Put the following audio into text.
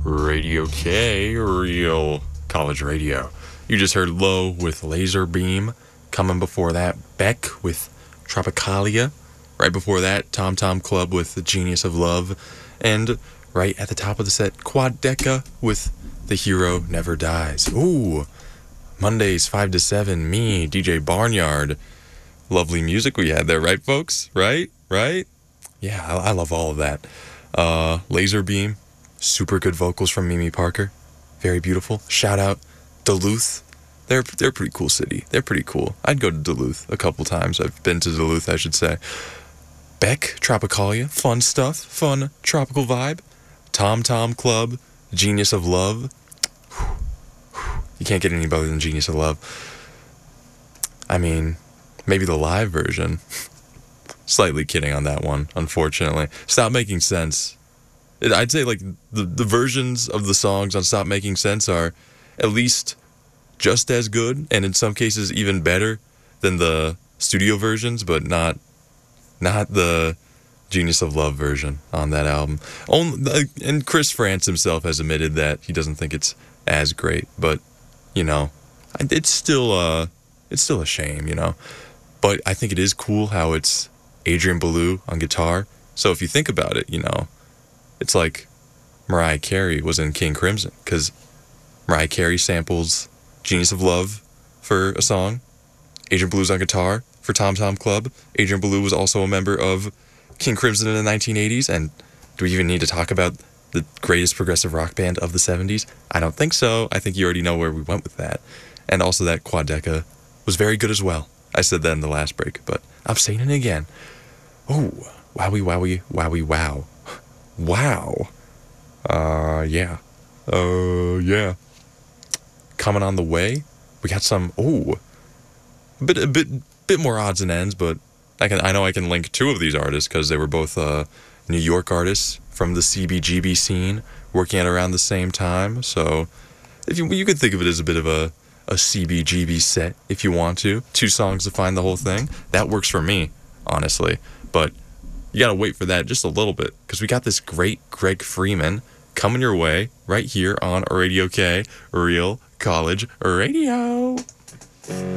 Radio K, Real College Radio. You just heard Low with Laser Beam. Coming before that, Beck with Tropicalia. Right before that, Tom Tom Club with The Genius of Love. And right at the top of the set, Quadeca with The Hero Never Dies. Ooh, Mondays 5 to 7, me, DJ Barnyard. Lovely music we had there, right, folks? Right? Yeah, I love all of that. Laser Beam, super good vocals from Mimi Parker. Very beautiful. Shout out Duluth. They're a pretty cool city. They're pretty cool. I'd go to Duluth a couple times. I've been to Duluth, I should say. Beck, Tropicalia, fun stuff, fun tropical vibe. Tom Tom Club, Genius of Love. You can't get any better than Genius of Love. I mean, maybe the live version. Slightly kidding on that one, unfortunately. Stop Making Sense. I'd say like the versions of the songs on Stop Making Sense are at least just as good, and in some cases even better than the studio versions, but not the Genius of Love version on that album. And Chris France himself has admitted that he doesn't think it's as great, but you know, it's still a shame, you know. But I think it is cool how it's Adrian Belew on guitar. So if you think about it, you know, it's like Mariah Carey was in King Crimson, because Mariah Carey samples Genius of Love for a song. Adrian Belew's on guitar for Tom Tom Club. Adrian Belew was also a member of King Crimson in the 1980s. And do we even need to talk about the greatest progressive rock band of the 70s? I don't think so. I think you already know where we went with that. And also that Quadeca was very good as well. I said that in the last break, but I'm saying it again. Oh, wowie, wowie, wowie, wow. Wow. Yeah. Yeah. Coming on the way, we got some, a bit more odds and ends, but I know I can link two of these artists because they were both New York artists from the CBGB scene, working at around the same time. So if you could think of it as a bit of a CBGB set if you want to. 2 songs to find the whole thing. That works for me, honestly. But you gotta wait for that just a little bit, because we got this great Greg Freeman coming your way right here on Radio K, Real College Radio.